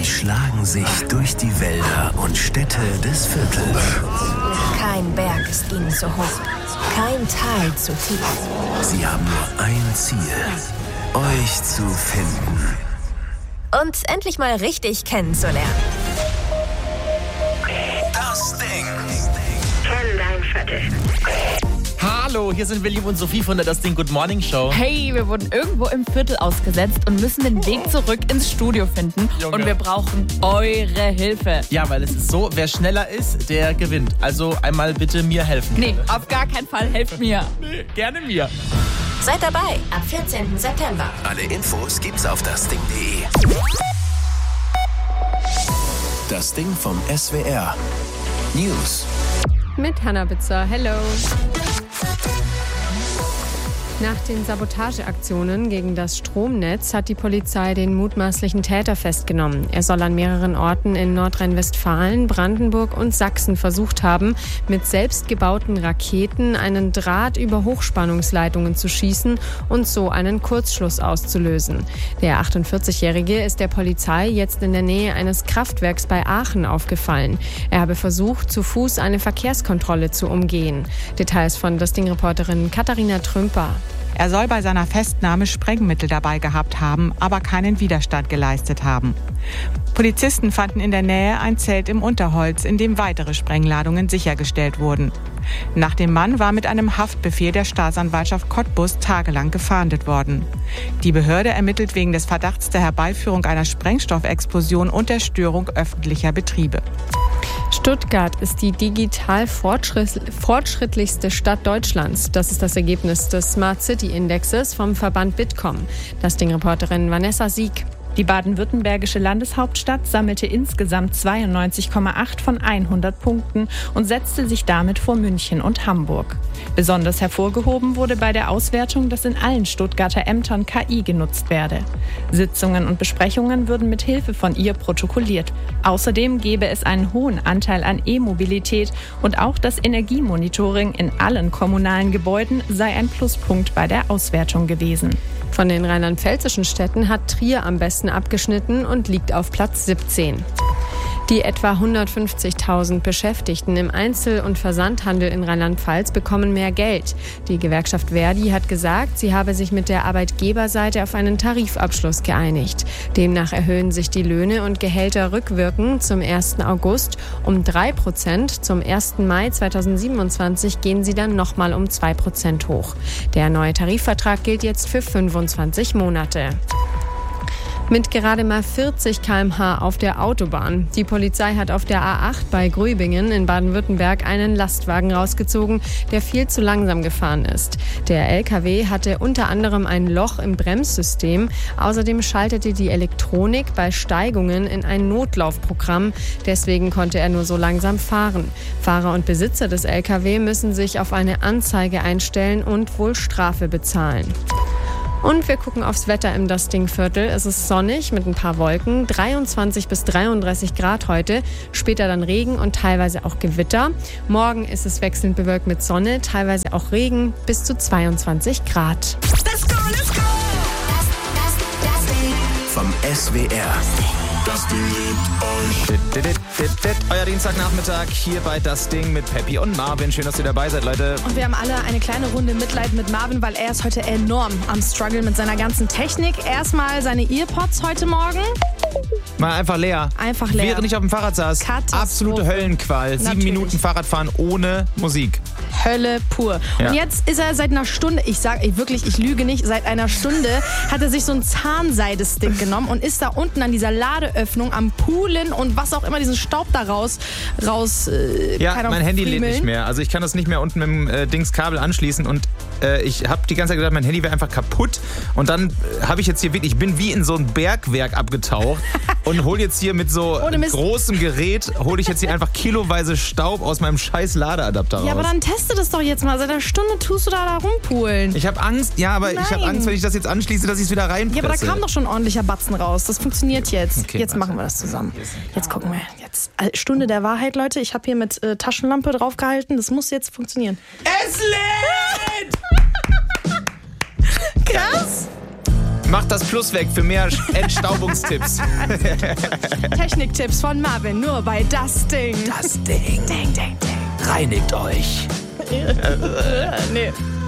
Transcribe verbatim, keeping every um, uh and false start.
schlagen sich durch die Wälder und Städte des Viertels. Kein Berg ist ihnen zu hoch, kein Tal zu tief. Sie haben nur ein Ziel, euch zu finden. Und endlich mal richtig kennenzulernen. Das Ding. Kenn dein Viertel. Hallo, hier sind William und Sophie von der Das Ding Good Morning Show. Hey, wir wurden irgendwo im Viertel ausgesetzt und müssen den Weg zurück ins Studio finden. Junge. Und wir brauchen eure Hilfe. Ja, weil es ist so, wer schneller ist, der gewinnt. Also einmal bitte mir helfen. Nee, auf gar keinen Fall, helft mir. Nee, gerne mir. Seid dabei ab vierzehnten September. Alle Infos gibt's auf dasding punkt de. Das Ding vom S W R. News. Mit Hannah Bitzer. Hello. Nach den Sabotageaktionen gegen das Stromnetz hat die Polizei den mutmaßlichen Täter festgenommen. Er soll an mehreren Orten in Nordrhein-Westfalen, Brandenburg und Sachsen versucht haben, mit selbstgebauten Raketen einen Draht über Hochspannungsleitungen zu schießen und so einen Kurzschluss auszulösen. Der achtundvierzigjährige ist der Polizei jetzt in der Nähe eines Kraftwerks bei Aachen aufgefallen. Er habe versucht, zu Fuß eine Verkehrskontrolle zu umgehen. Details von Das Ding-Reporterin Katharina Trümper. Er soll bei seiner Festnahme Sprengmittel dabei gehabt haben, aber keinen Widerstand geleistet haben. Polizisten fanden in der Nähe ein Zelt im Unterholz, in dem weitere Sprengladungen sichergestellt wurden. Nach dem Mann war mit einem Haftbefehl der Staatsanwaltschaft Cottbus tagelang gefahndet worden. Die Behörde ermittelt wegen des Verdachts der Herbeiführung einer Sprengstoffexplosion und der Störung öffentlicher Betriebe. Stuttgart ist die digital fortschrittlichste Stadt Deutschlands. Das ist das Ergebnis des Smart City Indexes vom Verband Bitkom. Das Ding-Reporterin Vanessa Sieg. Die baden-württembergische Landeshauptstadt sammelte insgesamt zweiundneunzig Komma acht von hundert Punkten und setzte sich damit vor München und Hamburg. Besonders hervorgehoben wurde bei der Auswertung, dass in allen Stuttgarter Ämtern K I genutzt werde. Sitzungen und Besprechungen würden mit Hilfe von ihr protokolliert. Außerdem gebe es einen hohen Anteil an E-Mobilität und auch das Energiemonitoring in allen kommunalen Gebäuden sei ein Pluspunkt bei der Auswertung gewesen. Von den rheinland-pfälzischen Städten hat Trier am besten abgeschnitten und liegt auf Platz siebzehn. Die etwa hundertfünfzigtausend Beschäftigten im Einzel- und Versandhandel in Rheinland-Pfalz bekommen mehr Geld. Die Gewerkschaft Verdi hat gesagt, sie habe sich mit der Arbeitgeberseite auf einen Tarifabschluss geeinigt. Demnach erhöhen sich die Löhne und Gehälter rückwirkend zum ersten August um drei Prozent. Zum ersten Mai zweitausendsiebenundzwanzig gehen sie dann nochmal um zwei Prozent hoch. Der neue Tarifvertrag gilt jetzt für fünfundzwanzig Monate. Mit gerade mal vierzig Kilometer pro Stunde auf der Autobahn. Die Polizei hat auf der A acht bei Gröbingen in Baden-Württemberg einen Lastwagen rausgezogen, der viel zu langsam gefahren ist. Der L K W hatte unter anderem ein Loch im Bremssystem. Außerdem schaltete die Elektronik bei Steigungen in ein Notlaufprogramm. Deswegen konnte er nur so langsam fahren. Fahrer und Besitzer des L K W müssen sich auf eine Anzeige einstellen und wohl Strafe bezahlen. Und wir gucken aufs Wetter im Das Ding-Viertel. Es ist sonnig mit ein paar Wolken, dreiundzwanzig bis dreiunddreißig Grad heute, später dann Regen und teilweise auch Gewitter. Morgen ist es wechselnd bewölkt mit Sonne, teilweise auch Regen, bis zu zweiundzwanzig Grad. Let's go, let's go! Das, das, das Ding. Vom S W R. Das Ding liebt euch. Dit, dit, dit, dit. Euer Dienstagnachmittag hier bei Das Ding mit Peppi und Marvin. Schön, dass ihr dabei seid, Leute. Und wir haben alle eine kleine Runde Mitleid mit Marvin, weil er ist heute enorm am Struggle mit seiner ganzen Technik. Erstmal seine Earpods heute Morgen. Mal einfach leer. Einfach leer. Während ich auf dem Fahrrad saß. Absolute Höllenqual. Sieben Natürlich. Minuten Fahrradfahren ohne Musik. Hölle pur. Ja. Und jetzt ist er seit einer Stunde, ich sage ey, wirklich, ich lüge nicht, seit einer Stunde hat er sich so einen Zahnseidestick genommen und ist da unten an dieser Ladeöffnung am Poolen und was auch immer, diesen Staub da raus, raus äh, Ja, keine mein Handy lädt friemeln. nicht mehr. Also ich kann das nicht mehr unten mit dem äh, Dingskabel anschließen und äh, ich habe die ganze Zeit gedacht, mein Handy wäre einfach kaputt und dann äh, habe ich jetzt hier wirklich, ich bin wie in so ein Bergwerk abgetaucht und hole jetzt hier mit so großem Gerät, hole ich jetzt hier einfach kiloweise Staub aus meinem scheiß Ladeadapter raus. Ja, aber dann teste das doch jetzt mal. Seit einer Stunde tust du da, da rumpulen. Ich habe Angst, ja, aber Nein. ich habe Angst, wenn ich das jetzt anschließe, dass ich es wieder reinpresse. Ja, aber da kam doch schon ein ordentlicher Batzen raus. Das funktioniert jetzt. Okay, jetzt warte. machen wir das zusammen. Jetzt gucken wir. Jetzt Stunde der Wahrheit, Leute. Ich habe hier mit äh, Taschenlampe draufgehalten. Das muss jetzt funktionieren. Es lädt! Krass! Macht das Plus weg für mehr Entstaubungstipps. Techniktipps von Marvin, nur bei Das Ding. Das Ding. Ding, ding, ding. Reinigt euch. Nee.